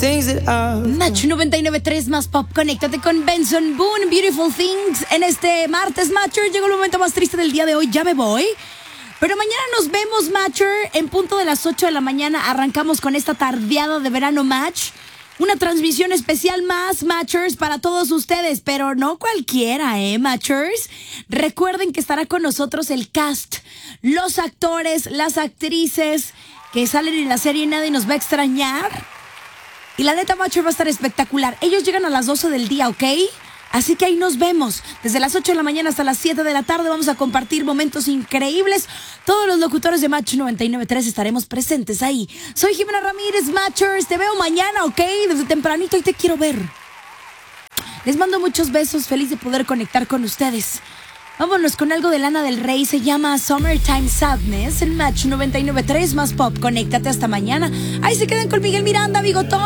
things that I've Match 99.3 más pop. Conéctate con Benson Boone, Beautiful Things. En este martes, Matcher, llegó el momento más triste del día de hoy. Ya me voy. Pero mañana nos vemos, Matcher, en punto de las 8 de la mañana. Arrancamos con esta tardeada de verano Match. Una transmisión especial más, Matchers, para todos ustedes, pero no cualquiera, Matchers. Recuerden que estará con nosotros el cast, los actores, las actrices que salen en la serie Nadie nos va a extrañar. Y la neta, Matcher, va a estar espectacular. Ellos llegan a las 12 del día, ¿ok? Así que ahí nos vemos. Desde las 8 de la mañana hasta las 7 de la tarde vamos a compartir momentos increíbles. Todos los locutores de Match 99.3 estaremos presentes ahí. Soy Jimena Ramírez, Matchers. Te veo mañana, ¿ok? Desde tempranito y te quiero ver. Les mando muchos besos. Feliz de poder conectar con ustedes. Vámonos con algo de Lana del Rey. Se llama Summertime Sadness en Match 99.3 más pop. Conéctate hasta mañana. Ahí se quedan con Miguel Miranda, Bigotón.